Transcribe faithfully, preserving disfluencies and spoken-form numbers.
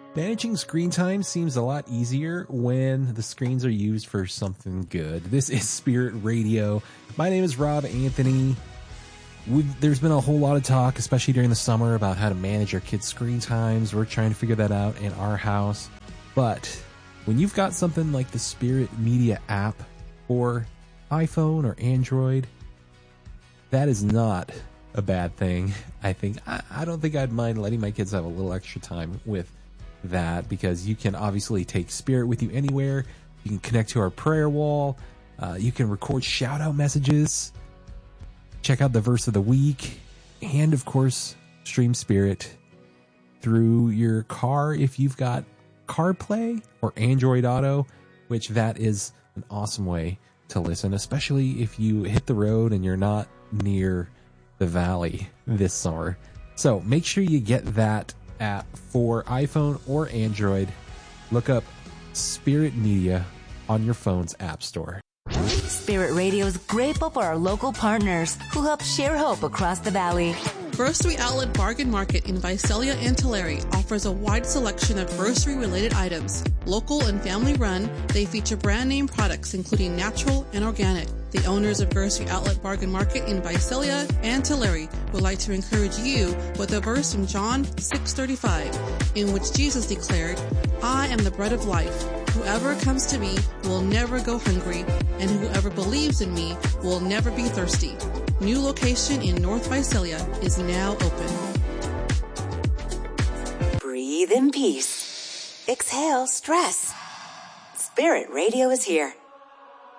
Managing screen time seems a lot easier when the screens are used for something good. This is Spirit Radio. My name is Rob Anthony. We've, there's been a whole lot of talk, especially during the summer, about how to manage our kids' screen times. We're trying to figure that out in our house. But when you've got something like the Spirit Media app for iPhone or Android, that is not a bad thing. I think I, I don't think I'd mind letting my kids have a little extra time with that, because you can obviously take Spirit with you anywhere. You can connect to our prayer wall. Uh, you can record shout out messages, check out the verse of the week, and of course stream Spirit through your car if you've got CarPlay or Android Auto, which that is an awesome way to listen, especially if you hit the road and you're not near the valley this summer. So make sure you get that app for iPhone or Android. Look up Spirit Media on your phone's app store. Spirit Radio is grateful for our local partners who help share hope across the valley. Grocery Outlet Bargain Market in Visalia and Tulare offers a wide selection of grocery-related items. Local and family-run, they feature brand-name products including natural and organic. The owners of Grocery Outlet Bargain Market in Visalia and Tulare would like to encourage you with a verse from John six thirty-five, in which Jesus declared, "I am the bread of life. Whoever comes to me will never go hungry, and whoever believes in me will never be thirsty." New location in North Visalia is now open. Breathe in peace. Exhale stress. Spirit Radio is here.